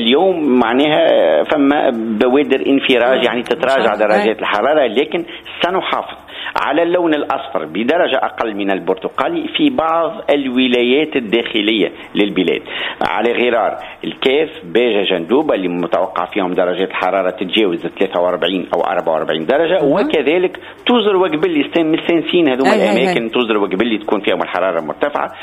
اليوم معناها فما بوادر انفراج، يعني تتراجع درجات الحرارة، لكن سنحافظ على اللون الأصفر بدرجة أقل من البرتقالي في بعض الولايات الداخلية للبلاد، على غرار الكاف، باجة، جندوبة اللي متوقع فيهم درجات الحرارة تتجاوز 43 أو 44 درجة، وكذلك توزر وقبلي مستانسين هذوما الأماكن توزر وقبلي تكون فيهم الحرارة مرتفعة.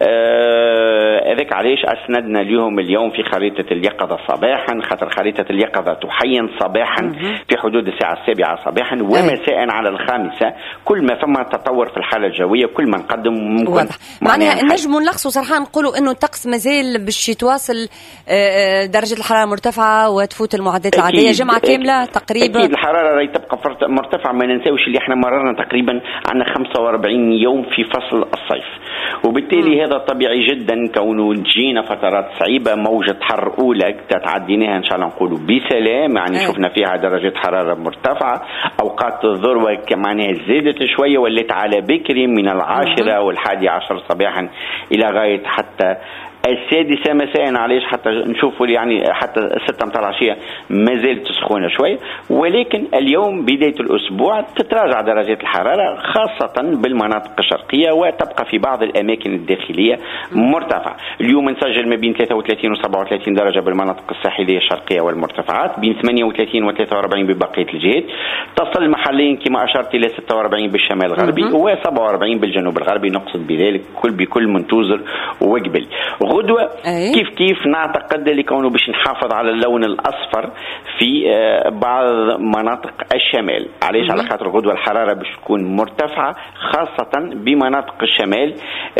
هذاك علاش أسندنا لهم اليوم في خريطة اليقظة صباحا، خاطر خريطة اليقظة تحين صباحا في حدود الساعة 7 صباحا ومساء على 5. كل ما ثم تطور في الحالة الجوية كل ما نقدم ممكن. معناها نجموا نلخصوا صراحة نقولوا إنه الطقس مازال باش يتواصل درجة الحرارة مرتفعة وتفوت المعدلات العادية جمعة كاملة تقريبا. أكيد الحرارة راهي تبقى مرتفعة. ما ننساوش اللي احنا مررنا تقريبا عنا 45 يوم في فصل الصيف، وبالتالي هذا طبيعي جدا كونه تجينا فترات صعيبة، موجة حر أولى تعديناها إن شاء الله نقولوا بسلام، يعني شفنا فيها درجة حرارة مرتفعة. أوقات الذروة كمان زادت شوية، ولت على بكري من 10 و11 صباحا إلى غاية حتى 6 مساء. علاش حتى نشوفوا يعني حتى 6 متاع العشية ما زالت سخونة شوية، ولكن اليوم بداية الأسبوع تتراجع درجات الحرارة خاصة بالمناطق الشرقية، وتبقى في بعض الأماكن الداخلية مرتفعة. اليوم نسجل ما بين 33 و 37 درجة بالمناطق الساحلية الشرقية والمرتفعات، بين 38 و 43 ببقية الجهات، تصل محليا كما أشرت إلى 46 بالشمال الغربي و 47 بالجنوب الغربي. نقصد بذلك بكل منتوزر وقبل. غدوة كيف نعتقد لكونه باش نحافظ على اللون الأصفر في بعض مناطق الشمال. علاش؟ على خاطر غدوة الحرارة باش تكون مرتفعة خاصة بمناطق الشمال،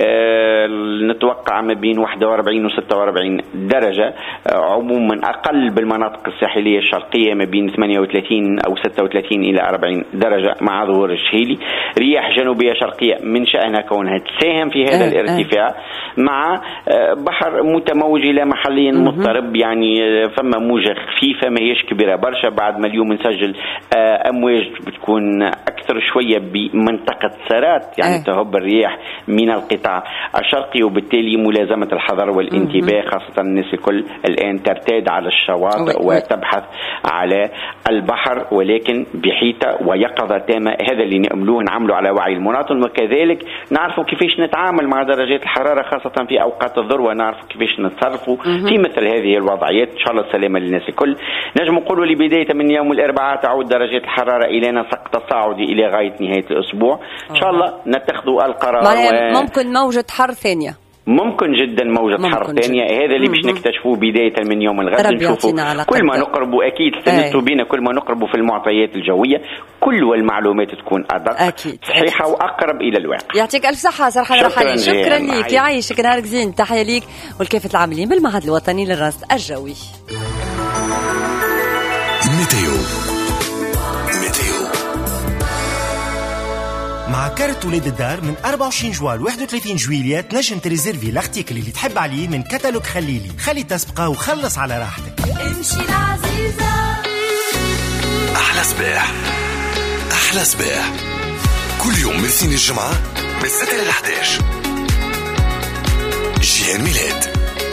نتوقع ما بين 41 و 46 درجة. عموما أقل بالمناطق الساحلية الشرقية ما بين 38 أو 36 إلى 40 درجة مع ظهور الشهيلي. رياح جنوبية شرقية من شأنها كونها تساهم في هذا الارتفاع، مع بحر متموج إلى محليا مضطرب، يعني فما موجة خفيفة ما هيش كبيرة برشا. بعد ما اليوم نسجل أمواج بتكون أكثر شوية بمنطقة سارات، يعني تهب الرياح من القطاع الشرقي، وبالتالي ملازمة الحذر والانتباه، خاصة الناس الكل الآن ترتاد على الشواطئ وتبحث على البحر، ولكن بحيطة ويقظة تامة. هذا اللي نأملوه، نعمله على وعي المواطن، وكذلك نعرفوا كيفاش نتعامل مع درجات الحرارة خاصة في أوقات الذروة، نعرفوا كيفاش نتصرفوا في مثل هذه الوضعيات. إن شاء الله السلامة للناس الكل. نجم نقولوا لبداية من يوم الأربعاء تعود درجات الحرارة إلى نسق تصاعدي إلى غاية نهاية الأسبوع. إن شاء الله نتخذوا القرار. ممكن موجة حر ثانية، ممكن جدا موجة حر ثانية. هذا اللي باش نكتشفوه بداية من يوم الغد. نشوفوا كل ما نقربوا، أكيد استنستوا بينا، كل ما نقربوا في المعطيات الجوية كل والمعلومات تكون أدق صحيحة وأقرب إلى الواقع. يعطيك ألف صحة صراحة رحالي. شكرا لك، يعيشك، نهارك زين. تحية ليك والكافة العاملين بالمعهد الوطني للرصد الجوي. مع كارت ولاد الدار من 24 جوال 31 جويلية تنجم تريزيرفي الارتيكل اللي تحب عليه من كتالوج خليلي. خلي تسبقه وخلص على راحتك. امشي العزيزة. أحلى صباح، أحلى صباح كل يوم من سين الجمعة من 6 ل 11. جيان ميلاد.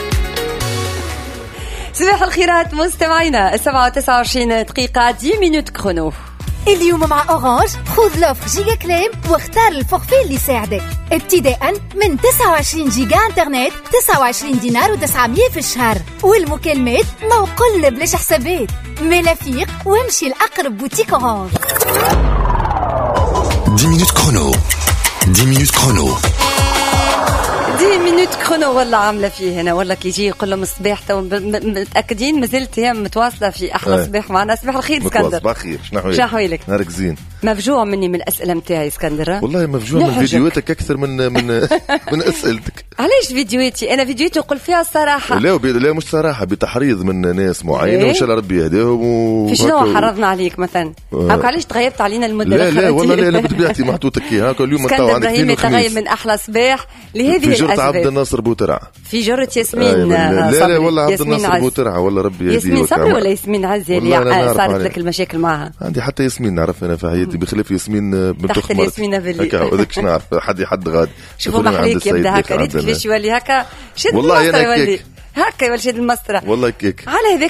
صباح الخيرات مستمعينا. 7:29 10 مينوت كرونو. اليوم مع أورانج خذ لوفر جيجا كليم واختار الفورفي اللي يساعدك ابتداء من 29 جيجا انترنت 29 دينار و900 في الشهر، والمكالمات موقل بلاش حسابات. ملافيق وامشي لأقرب بوتيك أورانج. 10 مينوت كرونو. 10 مينوت كرونو. 10 مينوت كرونو. والله عامله فيه هنا، والله كيجي يقول لهم الصباح تو متاكدين مازلت هي متواصله في احلى صباح معنا. صباح الخير اسكندر. صباح الخير. شنو حوالك؟ نهارك زين. مفجوع مني من الاسئله نتاعي اسكندر. والله مفجوع من فيديوهاتك اكثر من اسئلتك. علاش فيديوهاتي؟ انا فيديوهاتي نقول فيها الصراحه. لا مش صراحه، بتحريض من ناس معينه وان شاء الله ربي يهديهم. في شنو حرضنا عليك مثلا؟ هاك علاش تغيبت علينا المده؟ لا والله لا، انا بطبيعتي محطوطك هاك اليوم تو عندك اثنين وخميس من احلى صباح لهذه الاسباب. في جرة عبد الناصر بوترع، في جرة ياسمين. لا والله عبد الناصر بوترع، والله ربي يهديه. ياسمين صبري ولا ياسمين عزي اللي صارت لك المشاكل معها؟ عندي حتى ياسمين نعرف انا في حياتي، بخلاف ياسمين بنت تحت الياسمين باللي هكا وذاك نعرف حد غادي. شوفوا محليك يبدا هكا، ريت كيفاش يولي هكا. والله انا هكا يا ولد المسطرة والله كيك على هذاك